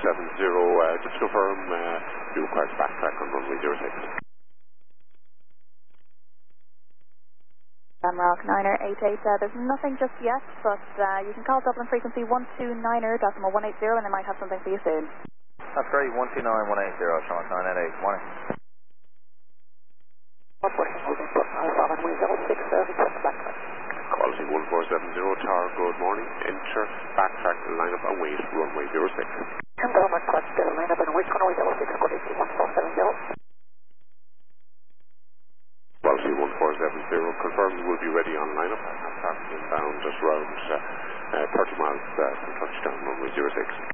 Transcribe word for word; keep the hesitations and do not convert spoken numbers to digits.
seven zero, uh, just to confirm, uh, you require to backtrack on runway zero six. Rock Niner eight eight, uh, there's nothing just yet, but uh, you can call Dublin frequency one two nine er decimal one eight zero and they might have something for you soon. That's great, one two nine one eight zero, Sean nine eight eight, morning. Quality one four seven zero, Tower, good morning. Enter, backtrack, line up and wait, runway zero six. Enter, backtrack, line up and wait, runway zero six, quality one four seven zero. Quality one four seven zero, confirmed you will be ready on line up. Traffic inbound just around uh, uh, thirty miles uh, from touchdown, runway zero six.